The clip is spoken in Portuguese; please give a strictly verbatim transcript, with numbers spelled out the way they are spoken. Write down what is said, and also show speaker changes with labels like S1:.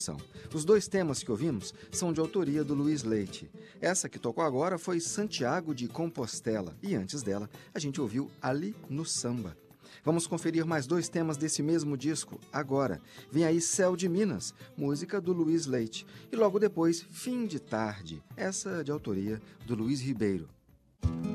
S1: Os dois temas que ouvimos são de autoria do Luiz Leite. Essa que tocou agora foi Santiago de Compostela e antes dela a gente ouviu Ali no Samba. Vamos conferir mais dois temas desse mesmo disco agora. Vem aí Céu de Minas, música do Luiz Leite, e logo depois Fim de Tarde, essa de autoria do Luiz Ribeiro.